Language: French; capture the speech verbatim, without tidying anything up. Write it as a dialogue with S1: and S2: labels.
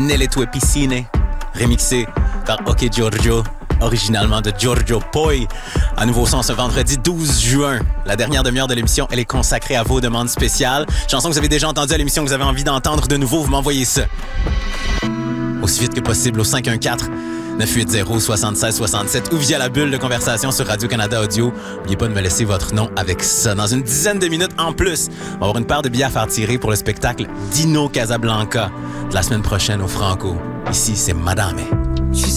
S1: Nelle tue piscine, remixé par Ok Giorgio, originalement de Giorgio Poi. À nouveau son ce vendredi douze juin. La dernière demi-heure de l'émission, elle est consacrée à vos demandes spéciales. Chanson que vous avez déjà entendue à l'émission, que vous avez envie d'entendre de nouveau, vous m'envoyez ça. Aussi vite que possible au cinq un quatre, neuf huit zéro, six six six sept ou via la bulle de conversation sur Radio-Canada Audio. N'oubliez pas de me laisser votre nom avec ça. Dans une dizaine de minutes en plus, on va avoir une paire de billets à faire tirer pour le spectacle Dino Casablanca de la semaine prochaine au Franco. Ici, c'est Madame.